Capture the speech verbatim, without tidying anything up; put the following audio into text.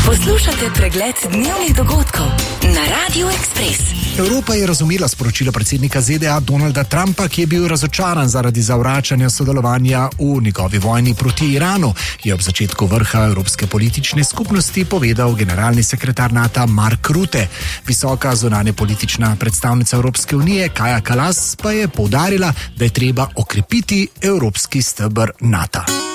Poslušate pregled dnevnih dogodkov na Radio Express. Evropa je razumela sporočilo predsednika Z D A Donalda Trumpa, ki je bil razočaran zaradi zavračanja sodelovanja v njegovi vojni proti Iranu, je ob začetku vrha Evropske politične skupnosti povedal generalni sekretar NATO Mark Rutte. Visoka zunanje politična predstavnica Evropske unije Kaja Kallas pa je poudarila, da je treba okrepiti evropski steber NATO.